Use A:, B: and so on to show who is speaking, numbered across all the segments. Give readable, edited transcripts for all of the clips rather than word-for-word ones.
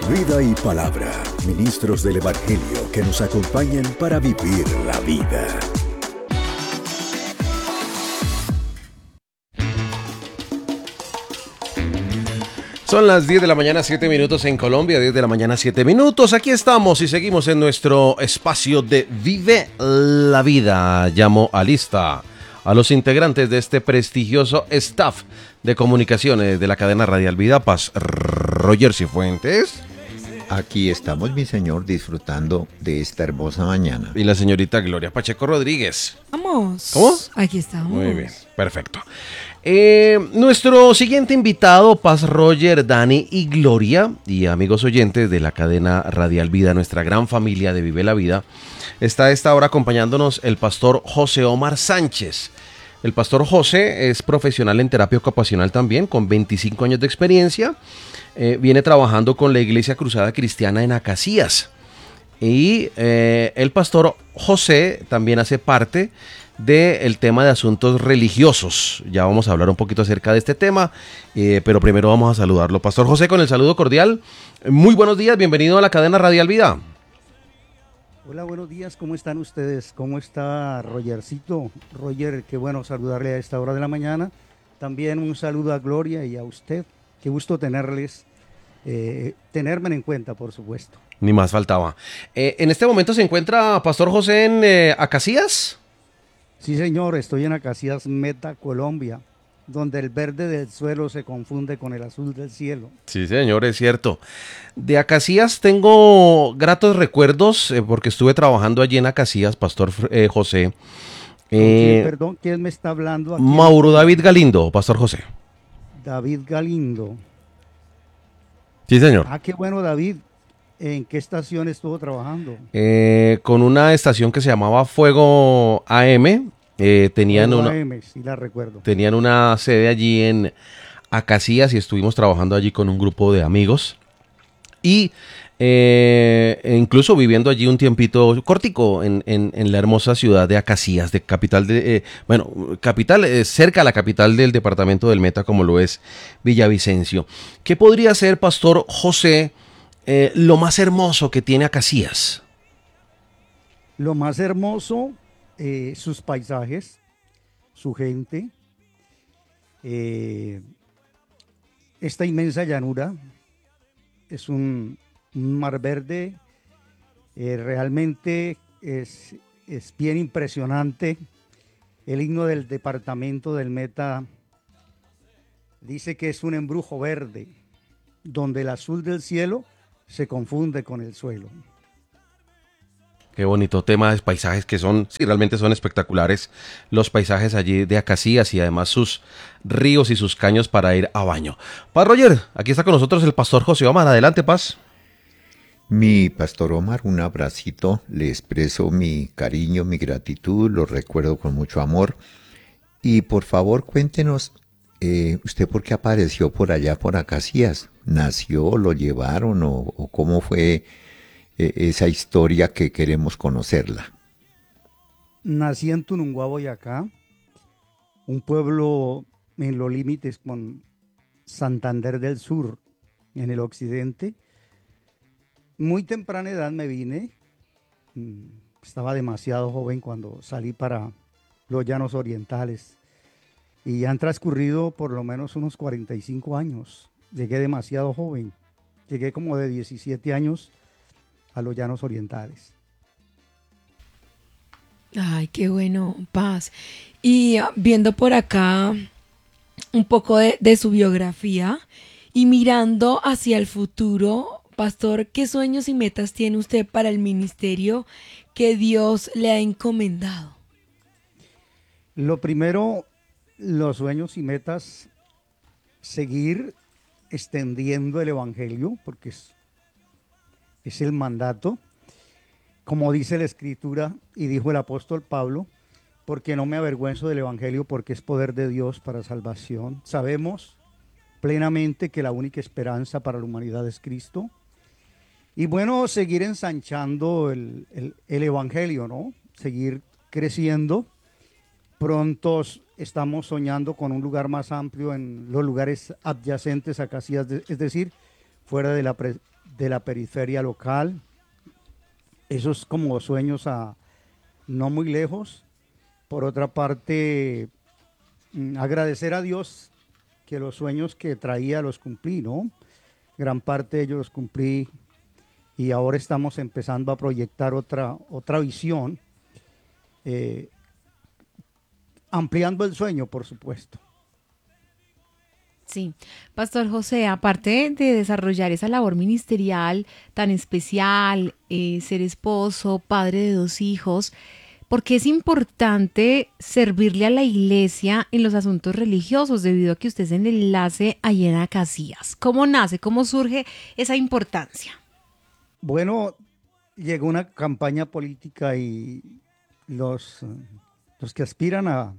A: Vida y palabra, ministros del Evangelio que nos acompañan para vivir la vida.
B: Son las 10 de la mañana, 7 minutos en Colombia, 10 de la mañana, 7 minutos. Aquí estamos y seguimos en nuestro espacio de Vive la Vida. Llamo a lista a los integrantes de este prestigioso staff de comunicaciones de la cadena Radial Vida Paz. Roger Cifuentes.
C: Aquí estamos, mi señor, disfrutando de esta hermosa mañana.
B: Y la señorita Gloria Pacheco Rodríguez.
D: Vamos.
B: ¿Cómo?
D: Aquí estamos.
B: Muy bien, perfecto. Nuestro siguiente invitado, Paz, Roger, Dani y Gloria, y amigos oyentes de la cadena Radial Vida, nuestra gran familia de Vive la Vida, está a esta hora acompañándonos el pastor José Omar Sánchez. El pastor José es profesional en terapia ocupacional también, con 25 años de experiencia. Viene trabajando con la Iglesia Cruzada Cristiana en Acacías. Y el pastor José también hace parte del tema de asuntos religiosos. Ya vamos a hablar un poquito acerca de este tema, pero primero vamos a saludarlo. Pastor José, con el saludo cordial. Muy buenos días, bienvenido a la cadena Radial Vida.
E: Hola, buenos días, ¿cómo están ustedes? ¿Cómo está Rogercito? Roger, qué bueno saludarle a esta hora de la mañana. También un saludo a Gloria y a usted. Qué gusto tenerles, tenerme en cuenta, por supuesto.
B: Ni más faltaba. En este momento se encuentra Pastor José en Acacías.
E: Sí, señor, estoy en Acacías Meta, Colombia, donde el verde del suelo se confunde con el azul del cielo.
B: Sí, señor, es cierto. De Acacías tengo gratos recuerdos, porque estuve trabajando allí en Acacías, Pastor José.
E: Perdón, ¿quién me está hablando aquí?
B: Mauro David Galindo, Pastor José.
E: David Galindo.
B: Sí, señor.
E: Ah, qué bueno, David. ¿En qué estación estuvo trabajando?
B: Con una estación que se llamaba Fuego AM. Tenían
E: Fuego
B: una,
E: AM, sí la recuerdo.
B: tenían una sede allí en Acacías y estuvimos trabajando allí con un grupo de amigos. Y incluso viviendo allí un tiempito cortico en la hermosa ciudad de Acacías, de capital capital, cerca a la capital del departamento del Meta, como lo es Villavicencio. ¿Qué podría ser, Pastor José, lo más hermoso que tiene Acacías?
E: Lo más hermoso, sus paisajes, su gente, esta inmensa llanura, es un mar verde, realmente es bien impresionante. El himno del departamento del Meta dice que es un embrujo verde, donde el azul del cielo se confunde con el suelo.
B: Qué bonito tema de paisajes que son, sí, realmente son espectaculares los paisajes allí de Acacías y además sus ríos y sus caños para ir a baño. Paz, Roger, aquí está con nosotros el pastor José Omar. Adelante, Paz.
C: Mi pastor Omar, un abracito, le expreso mi cariño, mi gratitud, lo recuerdo con mucho amor. Y por favor cuéntenos, ¿usted por qué apareció por allá por Acacías? ¿Nació, lo llevaron o cómo fue esa historia que queremos conocerla?
E: Nací en Tununguá, Boyacá, un pueblo en los límites con Santander del Sur, en el occidente. Muy temprana edad me vine, estaba demasiado joven cuando salí para los llanos orientales y han transcurrido por lo menos unos 45 años. Llegué demasiado joven, llegué como de 17 años a los llanos orientales.
D: Ay, qué bueno, Paz. Y viendo por acá un poco de su biografía y mirando hacia el futuro, Pastor, ¿qué sueños y metas tiene usted para el ministerio que Dios le ha encomendado?
E: Lo primero, los sueños y metas, seguir extendiendo el evangelio, porque es el mandato, como dice la escritura y dijo el apóstol Pablo, porque no me avergüenzo del evangelio, porque es poder de Dios para salvación. Sabemos plenamente que la única esperanza para la humanidad es Cristo. Y bueno, seguir ensanchando el evangelio, ¿no? Seguir creciendo. Pronto estamos soñando con un lugar más amplio en los lugares adyacentes a Acacías, es decir, fuera de de la periferia local. Esos como sueños a no muy lejos. Por otra parte, agradecer a Dios que los sueños que traía los cumplí, ¿no? Gran parte de ellos los cumplí y ahora estamos empezando a proyectar otra visión, ampliando el sueño, por supuesto.
F: Sí, Pastor José, aparte de desarrollar esa labor ministerial tan especial, ser esposo, padre de 2 hijos, ¿por qué es importante servirle a la iglesia en los asuntos religiosos? Debido a que usted es el enlace ahí en Acacias. ¿Cómo nace? ¿Cómo surge esa importancia?
E: Bueno, llegó una campaña política y los que aspiran a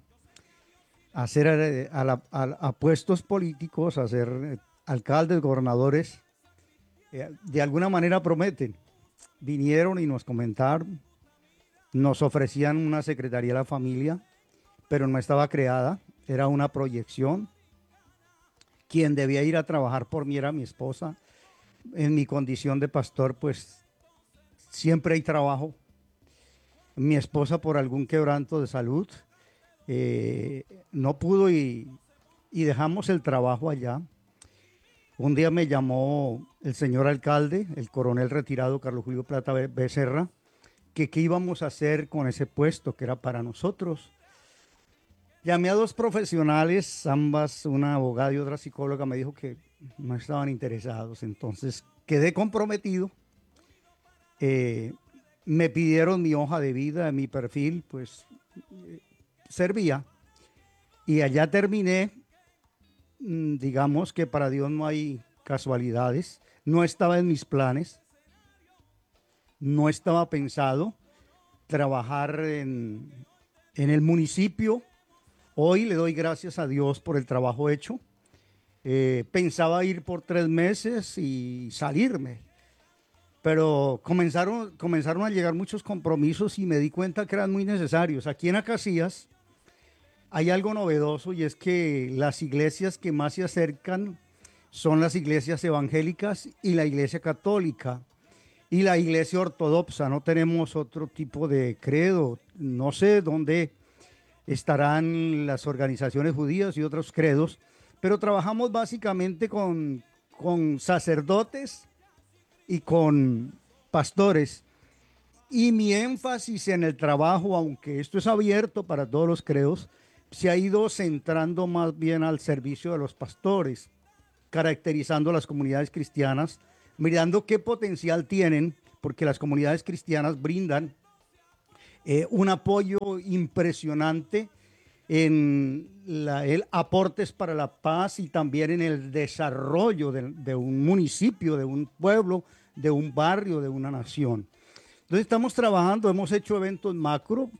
E: puestos políticos, a ser alcaldes, gobernadores, de alguna manera prometen. Vinieron y nos comentaron, nos ofrecían una secretaría de la familia, pero no estaba creada, era una proyección. Quien debía ir a trabajar por mí era mi esposa. En mi condición de pastor, pues siempre hay trabajo. Mi esposa, por algún quebranto de salud, no pudo y dejamos el trabajo allá. Un día me llamó el señor alcalde, el coronel retirado Carlos Julio Plata Becerra, que qué íbamos a hacer con ese puesto que era para nosotros. Llamé a 2 profesionales, ambas, una abogada y otra psicóloga, me dijo que no estaban interesados. Entonces quedé comprometido. Me pidieron mi hoja de vida, mi perfil, pues servía. Y allá terminé. Digamos que para Dios no hay casualidades. No estaba en mis planes. No estaba pensado trabajar en el municipio. Hoy le doy gracias a Dios por el trabajo hecho. Pensaba ir por 3 meses y salirme. Pero comenzaron a llegar muchos compromisos y me di cuenta que eran muy necesarios. Aquí en Acacias hay algo novedoso y es que las iglesias que más se acercan son las iglesias evangélicas y la iglesia católica y la iglesia ortodoxa. No tenemos otro tipo de credo. No sé dónde estarán las organizaciones judías y otros credos, pero trabajamos básicamente con sacerdotes y con pastores. Y mi énfasis en el trabajo, aunque esto es abierto para todos los credos, se ha ido centrando más bien al servicio de los pastores, caracterizando las comunidades cristianas, mirando qué potencial tienen, porque las comunidades cristianas brindan un apoyo impresionante en el aportes para la paz y también en el desarrollo de un municipio, de un pueblo, de un barrio, de una nación. Entonces estamos trabajando, hemos hecho eventos macro,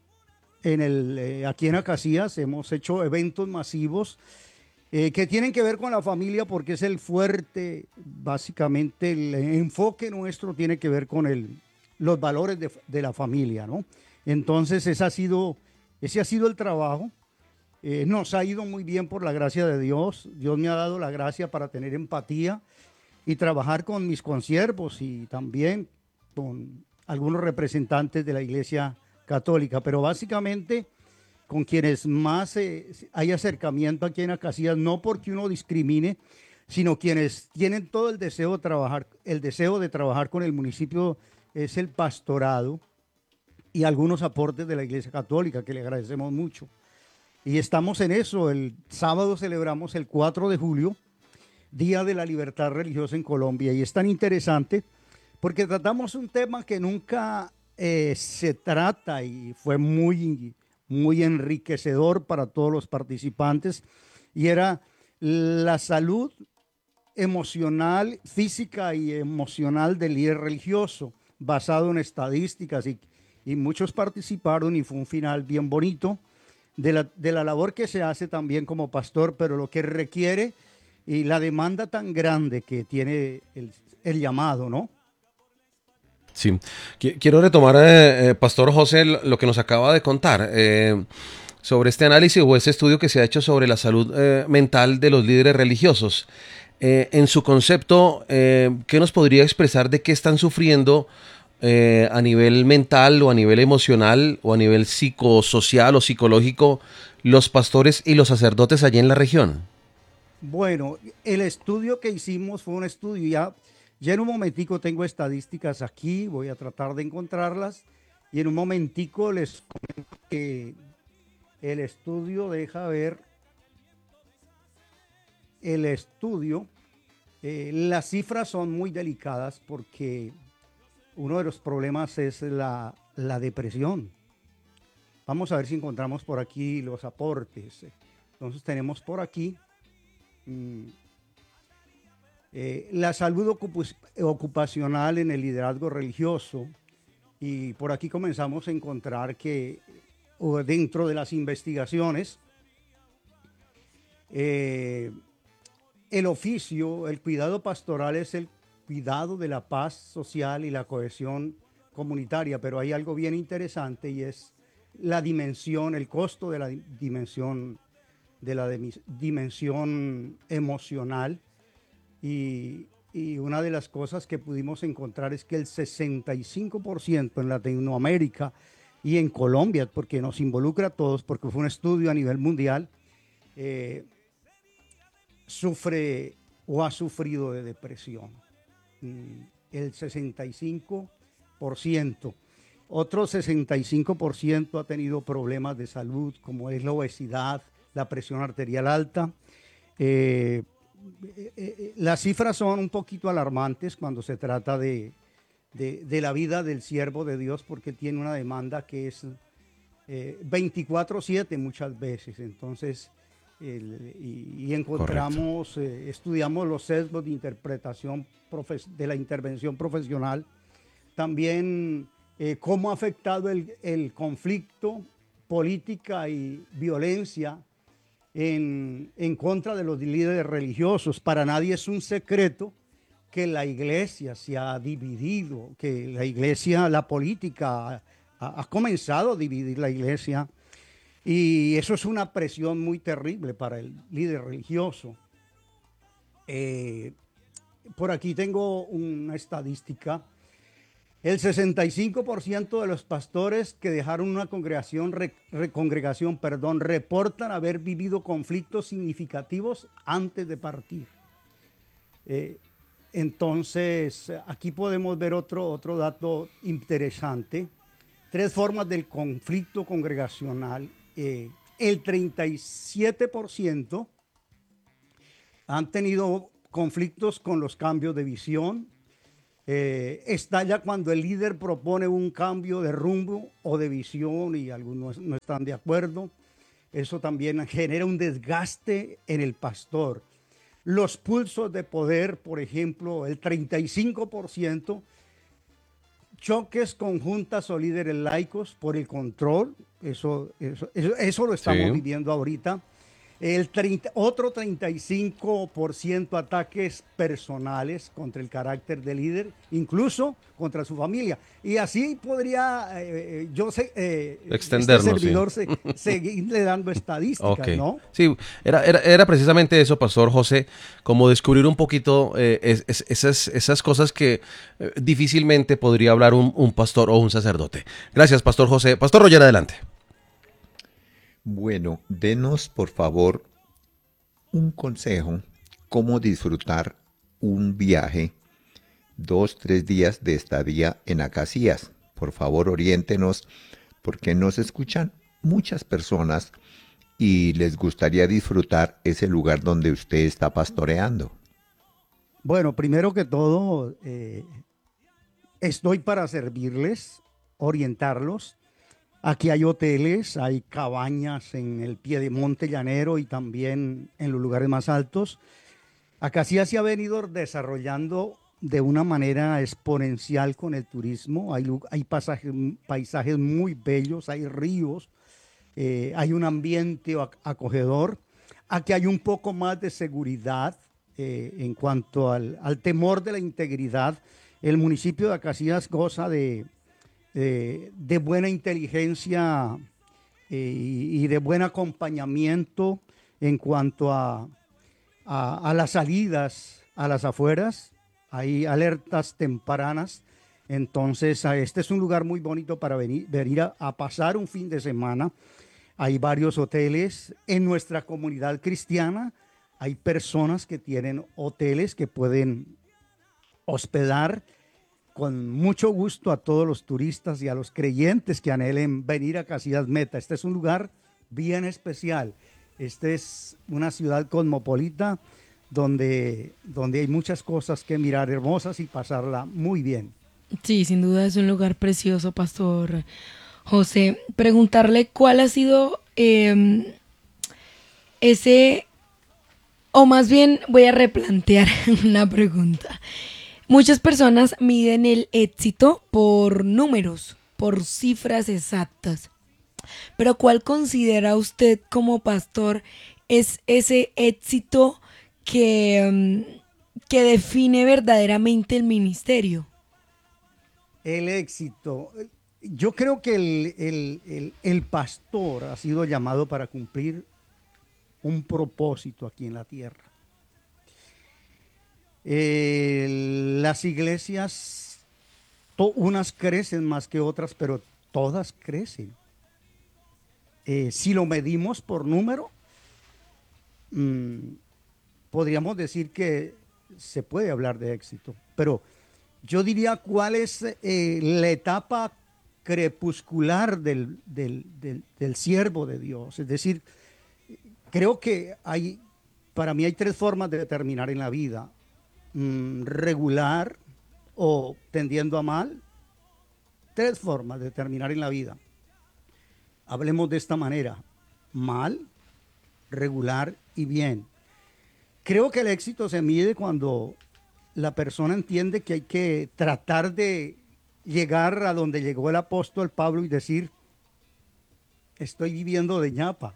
E: aquí en Acacias hemos hecho eventos masivos que tienen que ver con la familia porque es el fuerte, básicamente el enfoque nuestro tiene que ver con los valores de la familia, ¿no? Entonces ese ha sido el trabajo. Nos ha ido muy bien por la gracia de Dios. Dios me ha dado la gracia para tener empatía y trabajar con mis consiervos y también con algunos representantes de la Iglesia Católica, pero básicamente con quienes más hay acercamiento aquí en Acacias, no porque uno discrimine, sino quienes tienen todo el deseo de trabajar con el municipio, es el pastorado y algunos aportes de la Iglesia Católica, que le agradecemos mucho. Y estamos en eso. El sábado celebramos el 4 de julio, Día de la Libertad Religiosa en Colombia, y es tan interesante porque tratamos un tema que nunca se trata y fue muy, muy enriquecedor para todos los participantes, y era la salud emocional, física y emocional del líder religioso, basado en estadísticas, y muchos participaron y fue un final bien bonito de la labor que se hace también como pastor, pero lo que requiere y la demanda tan grande que tiene el llamado, ¿no?
B: Sí, quiero retomar, Pastor José, lo que nos acaba de contar sobre este análisis o este estudio que se ha hecho sobre la salud mental de los líderes religiosos. En su concepto, ¿qué nos podría expresar de qué están sufriendo a nivel mental o a nivel emocional o a nivel psicosocial o psicológico los pastores y los sacerdotes allí en la región?
E: Bueno, el estudio que hicimos fue un estudio, ya en un momentico tengo estadísticas aquí, voy a tratar de encontrarlas y en un momentico les comento que el estudio deja ver, el estudio, las cifras son muy delicadas porque uno de los problemas es la depresión. Vamos a ver si encontramos por aquí los aportes. Entonces tenemos por aquí la salud ocupacional en el liderazgo religioso. Y por aquí comenzamos a encontrar que dentro de las investigaciones, el oficio, el cuidado pastoral es el cuidado de la paz social y la cohesión comunitaria, pero hay algo bien interesante y es la dimensión, el costo de la dimensión emocional y una de las cosas que pudimos encontrar es que el 65% en Latinoamérica y en Colombia, porque nos involucra a todos, porque fue un estudio a nivel mundial, sufre o ha sufrido de depresión. El 65%. Otro 65% ha tenido problemas de salud, como es la obesidad, la presión arterial alta. Las cifras son un poquito alarmantes cuando se trata de la vida del siervo de Dios, porque tiene una demanda que es 24/7 muchas veces. Entonces, encontramos, estudiamos los sesgos de interpretación de la intervención profesional. También cómo ha afectado el conflicto, política y violencia en contra de los líderes religiosos. Para nadie es un secreto que la iglesia se ha dividido, que la iglesia, la política ha comenzado a dividir la iglesia, y eso es una presión muy terrible para el líder religioso. Por aquí tengo una estadística. El 65% de los pastores que dejaron una congregación, reportan haber vivido conflictos significativos antes de partir. Entonces, aquí podemos ver otro dato interesante. 3 formas del conflicto congregacional. El 37% han tenido conflictos con los cambios de visión. Estalla cuando el líder propone un cambio de rumbo o de visión y algunos no están de acuerdo. Eso también genera un desgaste en el pastor. Los pulsos de poder, por ejemplo, el 35%, choques con juntas o líderes laicos por el control, eso lo estamos viviendo ahorita. Otro 35% ataques personales contra el carácter del líder, incluso contra su familia. Y así podría
B: extendernos,
E: este servidor seguirle dando estadísticas, ¿no?
B: Sí, era precisamente eso, Pastor José, como descubrir un poquito esas cosas que difícilmente podría hablar un pastor o un sacerdote. Gracias, Pastor José. Pastor Roger, adelante.
C: Bueno, denos por favor un consejo, cómo disfrutar un viaje, 2-3 días de estadía en Acacías. Por favor, oriéntenos, porque nos escuchan muchas personas y les gustaría disfrutar ese lugar donde usted está pastoreando.
E: Bueno, primero que todo, estoy para servirles, orientarlos. Aquí hay hoteles, hay cabañas en el pie de monte llanero y también en los lugares más altos. Acacías se ha venido desarrollando de una manera exponencial con el turismo. Hay paisajes muy bellos, hay ríos, hay un ambiente acogedor. Aquí hay un poco más de seguridad en cuanto al temor de la integridad. El municipio de Acacías goza de buena inteligencia y de buen acompañamiento en cuanto a a las salidas, a las afueras, hay alertas tempranas. Entonces, este es un lugar muy bonito para venir a pasar un fin de semana. Hay varios hoteles en nuestra comunidad cristiana. Hay personas que tienen hoteles que pueden hospedar con mucho gusto a todos los turistas y a los creyentes que anhelen venir a Casillas Meta. Este es un lugar bien especial. Este es una ciudad cosmopolita donde hay muchas cosas que mirar hermosas y pasarla muy bien.
D: Sí, sin duda es un lugar precioso, Pastor José. Preguntarle cuál ha sido ese, o más bien voy a replantear una pregunta. Muchas personas miden el éxito por números, por cifras exactas. Pero ¿cuál considera usted como pastor es ese éxito que define verdaderamente el ministerio?
E: El éxito. Yo creo que el pastor ha sido llamado para cumplir un propósito aquí en la tierra. Las iglesias, unas crecen más que otras, pero todas crecen. Si lo medimos por número, podríamos decir que se puede hablar de éxito, pero yo diría cuál es la etapa crepuscular del siervo de Dios. Es decir, creo que para mí hay tres formas de determinar en la vida: regular o tendiendo a mal. Tres formas de determinar en la vida. Hablemos de esta manera: mal, regular y bien. Creo que el éxito se mide cuando la persona entiende que hay que tratar de llegar a donde llegó el apóstol Pablo y decir: estoy viviendo de ñapa.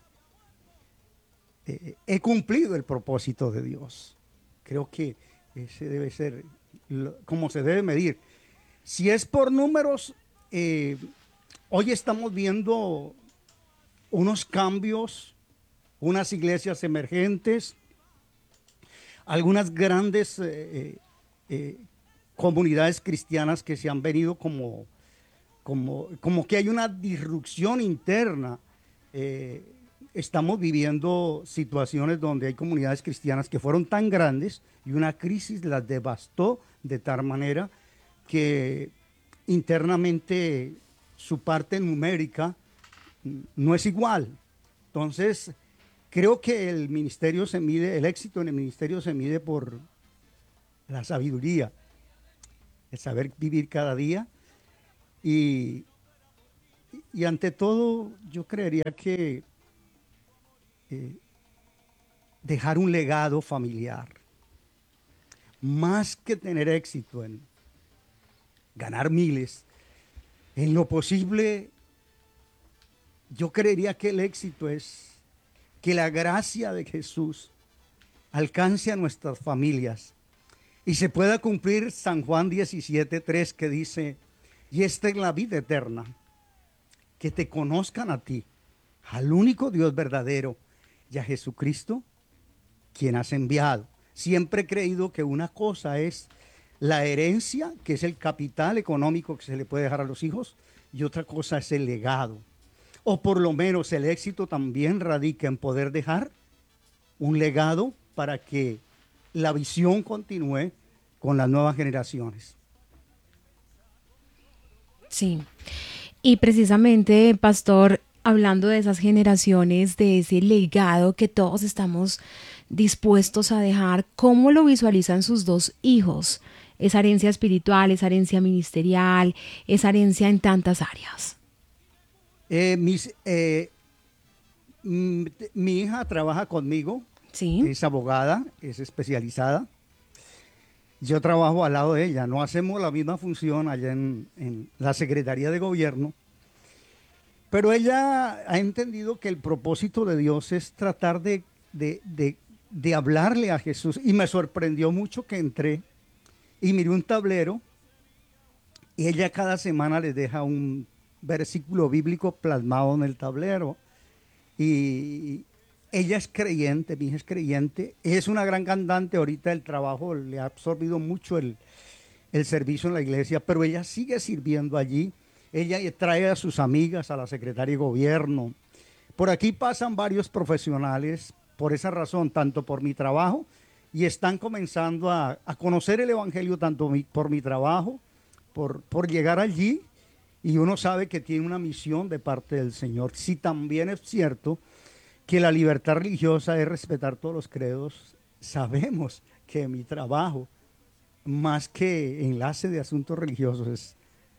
E: He cumplido el propósito de Dios. Creo que ese debe ser como se debe medir. Si es por números, hoy estamos viendo unos cambios, unas iglesias emergentes, algunas grandes comunidades cristianas que se han venido como que hay una disrupción interna. Estamos viviendo situaciones donde hay comunidades cristianas que fueron tan grandes y una crisis las devastó de tal manera que internamente su parte numérica no es igual. Entonces, creo que el éxito en el ministerio se mide por la sabiduría, el saber vivir cada día y ante todo yo creería que dejar un legado familiar, más que tener éxito en ganar miles, en lo posible, yo creería que el éxito es que la gracia de Jesús alcance a nuestras familias y se pueda cumplir San Juan 17:3, que dice: y esta es la vida eterna, que te conozcan a ti, al único Dios verdadero, y a Jesucristo, quien has enviado. Siempre he creído que una cosa es la herencia, que es el capital económico que se le puede dejar a los hijos, y otra cosa es el legado. O por lo menos el éxito también radica en poder dejar un legado para que la visión continúe con las nuevas generaciones.
F: Sí, y precisamente, pastor, hablando de esas generaciones, de ese legado que todos estamos dispuestos a dejar, ¿cómo lo visualizan sus dos hijos? Esa herencia espiritual, esa herencia ministerial, esa herencia en tantas áreas.
E: Mi hija trabaja conmigo,
F: Sí.
E: es abogada, es especializada. Yo trabajo al lado de ella, no hacemos la misma función allá en la Secretaría de Gobierno, pero ella ha entendido que el propósito de Dios es tratar de hablarle a Jesús. Y me sorprendió mucho que entré y miré un tablero y ella cada semana les deja un versículo bíblico plasmado en el tablero. Y ella es creyente, mi hija es creyente, es una gran cantante, ahorita el trabajo le ha absorbido mucho el servicio en la iglesia, pero ella sigue sirviendo allí. Ella trae a sus amigas, a la secretaria de gobierno. Por aquí pasan varios profesionales por esa razón, tanto por mi trabajo, y están comenzando a conocer el Evangelio tanto por mi trabajo, por llegar allí, y uno sabe que tiene una misión de parte del Señor. Si también es cierto que la libertad religiosa es respetar todos los credos, sabemos que mi trabajo, más que enlace de asuntos religiosos, es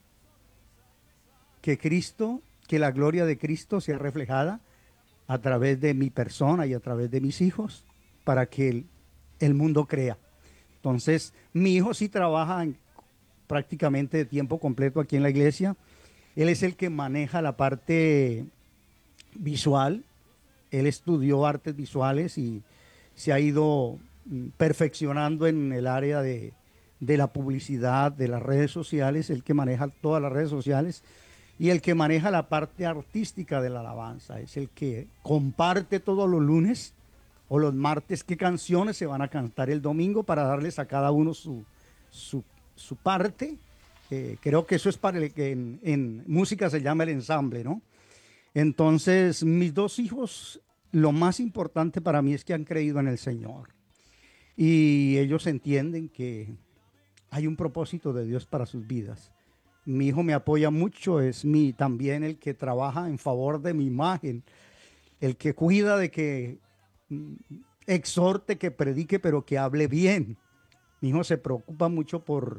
E: que Cristo, que la gloria de Cristo sea reflejada a través de mi persona y a través de mis hijos, para que el mundo crea. Entonces, mi hijo sí trabaja prácticamente de tiempo completo aquí en la iglesia. Él es el que maneja la parte visual. Él estudió artes visuales y se ha ido perfeccionando en el área de la publicidad, de las redes sociales, el que maneja todas las redes sociales. Y el que maneja la parte artística de la alabanza es el que comparte todos los lunes o los martes qué canciones se van a cantar el domingo para darles a cada uno su parte. Creo que eso es para el que en música se llama el ensamble, ¿no? Entonces, mis dos hijos, lo más importante para mí es que han creído en el Señor. Y ellos entienden que hay un propósito de Dios para sus vidas. Mi hijo me apoya mucho, es también el que trabaja en favor de mi imagen, el que cuida de que exhorte, que predique, pero que hable bien. Mi hijo se preocupa mucho por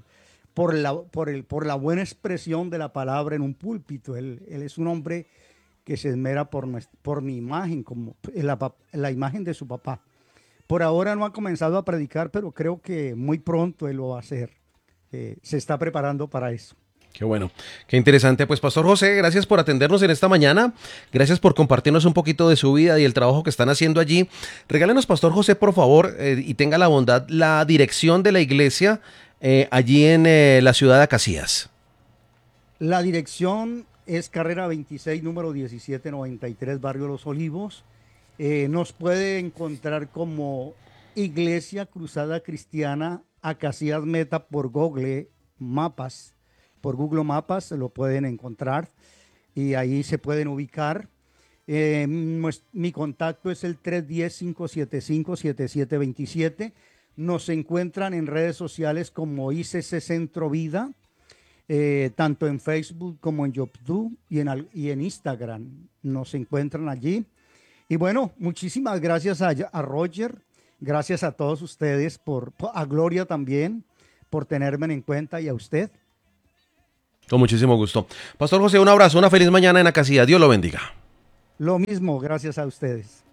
E: la buena expresión de la palabra en un púlpito. Él es un hombre que se esmera por mi imagen, como la imagen de su papá. Por ahora no ha comenzado a predicar, pero creo que muy pronto él lo va a hacer. Se está preparando para eso.
B: Qué bueno, qué interesante. Pues Pastor José, gracias por atendernos en esta mañana, gracias por compartirnos un poquito de su vida y el trabajo que están haciendo allí. Regálenos, Pastor José, por favor, y tenga la bondad, la dirección de la iglesia allí en la ciudad de Acacías.
E: La dirección es carrera 26, número 1793, Barrio Los Olivos. Nos puede encontrar como Iglesia Cruzada Cristiana Acacías Meta por Google Mapas. Por Google Mapas se lo pueden encontrar y ahí se pueden ubicar. Mi contacto es el 310-575-7727. Nos encuentran en redes sociales como ICC Centro Vida, tanto en Facebook como en YouTube y en Instagram. Nos encuentran allí. Y bueno, muchísimas gracias a Roger, gracias a todos ustedes, a Gloria también, por tenerme en cuenta, y a usted.
B: Con muchísimo gusto. Pastor José, un abrazo, una feliz mañana en Acacías. Dios lo bendiga.
E: Lo mismo, gracias a ustedes.